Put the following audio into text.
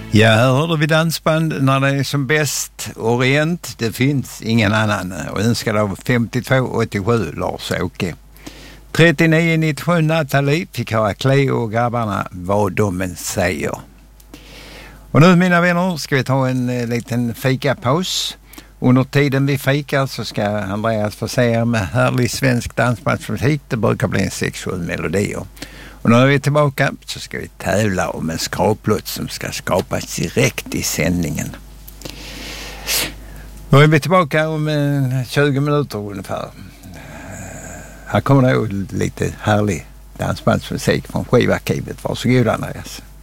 Ja, här hörde vi dansband när det är som bäst. Orient, det finns ingen annan. Och önskar av 5287 Lars-Åke. 3997 Nathalie fick höra Cleo och grabbarna vad de säger. Och nu mina vänner ska vi ta en liten fikapaus. Under tiden vi fikar så ska Andreas få se er med härlig svensk dansbandsmusik. Det brukar bli en 6-7 melodier. Och när vi är tillbaka så ska vi tävla om en skraplott som ska skapas direkt i sändningen. Då är vi tillbaka om 20 minuter ungefär. Här kommer det lite härlig dansbandsmusik från skivarkivet. Varsågod Andreas.